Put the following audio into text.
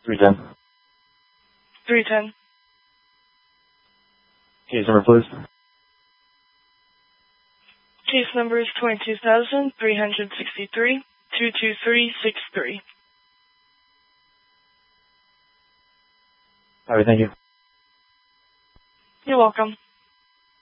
310. 310. Case number, please. Case number is 22,363, 22363. All right, thank you. You're welcome.